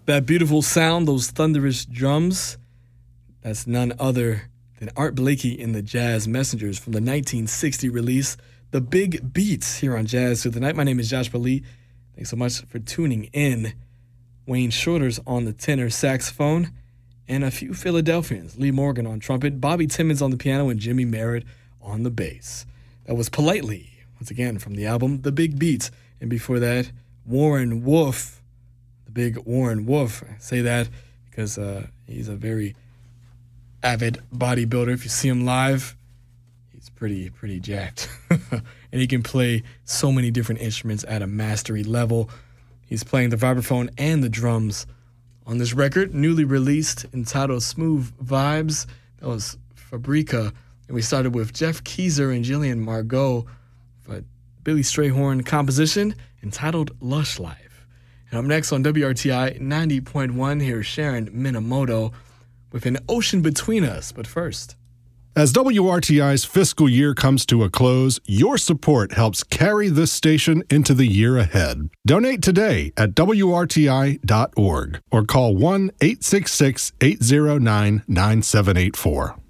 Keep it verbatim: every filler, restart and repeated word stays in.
That beautiful sound, those thunderous drums, that's none other than Art Blakey and the Jazz Messengers from the nineteen sixty release, The Big Beats, here on Jazz Through the Night. My name is Josh Lee. Thanks so much for tuning in. Wayne Shorter's on the tenor saxophone, and a few Philadelphians, Lee Morgan on trumpet, Bobby Timmons on the piano, and Jimmy Merritt on the bass. That was Politely, once again, from the album The Big Beats. And before that, Warren Wolf. Big Warren Wolf. I say that because uh, he's a very avid bodybuilder. If you see him live, he's pretty, pretty jacked. And he can play so many different instruments at a mastery level. He's playing the vibraphone and the drums on this record, newly released, entitled Smooth Vibes. That was Fabrica. And we started with Jeff Keezer and Jillian Margot, but Billy Strayhorn composition entitled Lush Life. And up next on W R T I ninety point one, here's Sharon Minamoto with An Ocean Between Us. But first, as W R T I's fiscal year comes to a close, your support helps carry this station into the year ahead. Donate today at W R T I dot org or call one eight six six, eight zero nine, nine seven eight four.